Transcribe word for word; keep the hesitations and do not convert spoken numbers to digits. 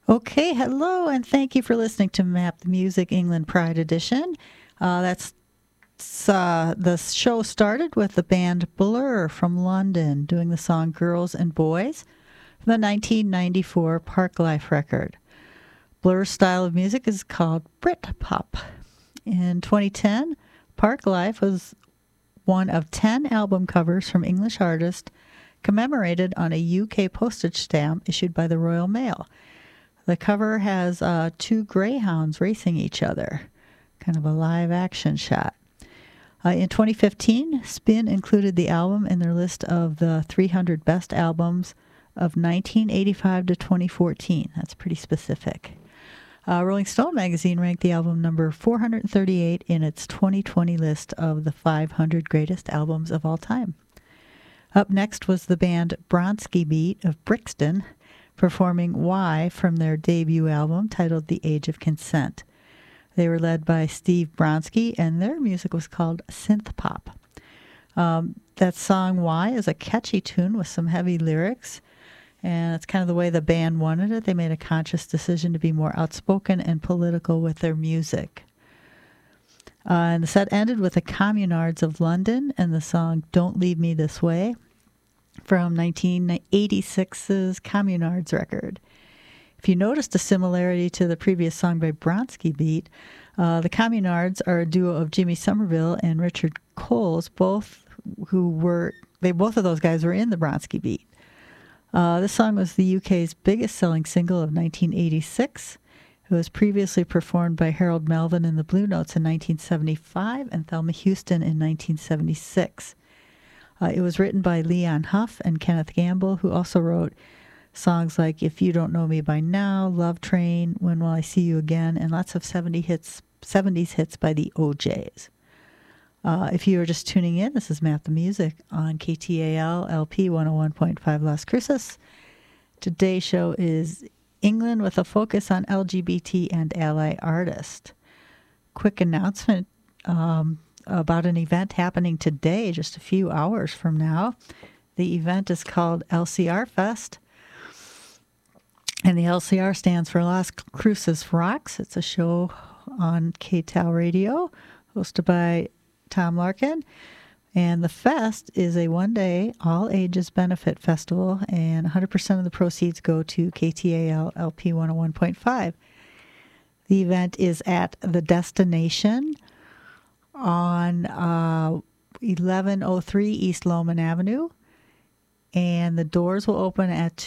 Okay, hello, and thank you for listening to Map the Music England Pride Edition. Uh, that's uh, the show started with the band Blur from London doing the song Girls and Boys from the nineteen ninety-four Parklife record. Blur's style of music is called Britpop. In twenty ten, Parklife was one of ten album covers from English artists commemorated on a U K postage stamp issued by the Royal Mail. The cover has uh, two greyhounds racing each other, kind of a live action shot. Uh, in twenty fifteen, Spin included the album in their list of the three hundred best albums of nineteen eighty-five to twenty fourteen. That's pretty specific. Uh, Rolling Stone magazine ranked the album number four hundred thirty-eight in its twenty twenty list of the five hundred greatest albums of all time. Up next was the band Bronski Beat of Brixton, performing Why from their debut album titled The Age of Consent. They were led by Steve Bronski, and their music was called synth pop. Um, that song Why is a catchy tune with some heavy lyrics, and it's kind of the way the band wanted it. They made a conscious decision to be more outspoken and political with their music. Uh, and the set ended with the Communards of London and the song Don't Leave Me This Way from nineteen eighty-six's Communards record. If you noticed a similarity to the previous song by Bronski Beat, uh, the Communards are a duo of Jimmy Somerville and Richard Coles, both who were, they both of those guys were in the Bronski Beat. Uh, this song was the U K's biggest selling single of nineteen eighty-six. It was previously performed by Harold Melvin and the Blue Notes in nineteen seventy-five and Thelma Houston in nineteen seventy-six. Uh, it was written by Leon Huff and Kenneth Gamble, who also wrote songs like If You Don't Know Me By Now, Love Train, When Will I See You Again, and lots of seventy hits, seventies hits by the O Js. Uh, if you are just tuning in, this is Map the Music on K T A L L P one oh one point five Las Cruces. Today's show is England with a focus on L G B T and ally artists. Quick announcement um, about an event happening today, just a few hours from now. The event is called L C R Fest, and the L C R stands for Las Cruces Rocks. It's a show on K T A L Radio, hosted by Tom Larkin. And the fest is a one-day, all-ages benefit festival, and one hundred percent of the proceeds go to K T A L L P one oh one point five. The event is at The Destination on uh, eleven oh three East Lowman Avenue, and the doors will open at